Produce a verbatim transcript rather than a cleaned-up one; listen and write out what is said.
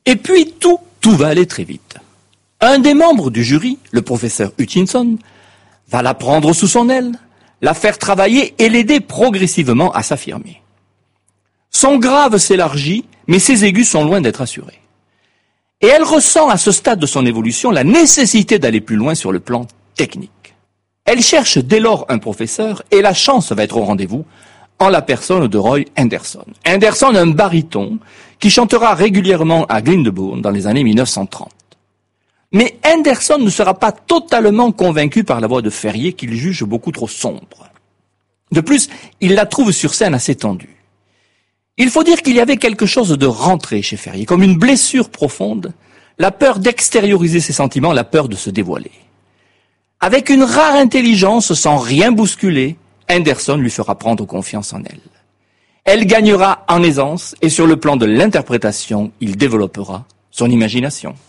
Et puis tout, tout va aller très vite. Un des membres du jury, le professeur Hutchinson, va la prendre sous son aile, la faire travailler et l'aider progressivement à s'affirmer. Son grave s'élargit, mais ses aigus sont loin d'être assurés. Et elle ressent à ce stade de son évolution la nécessité d'aller plus loin sur le plan technique. Elle cherche dès lors un professeur et la chance va être au rendez-vous en la personne de Roy Henderson. Henderson, un baryton qui chantera régulièrement à Glyndebourne dans les années mille neuf cent trente. Mais Henderson ne sera pas totalement convaincu par la voix de Ferrier qu'il juge beaucoup trop sombre. De plus, il la trouve sur scène assez tendue. Il faut dire qu'il y avait quelque chose de rentré chez Ferrier, comme une blessure profonde, la peur d'extérioriser ses sentiments, la peur de se dévoiler. Avec une rare intelligence, sans rien bousculer, Henderson lui fera prendre confiance en elle. Elle gagnera en aisance et sur le plan de l'interprétation, il développera son imagination.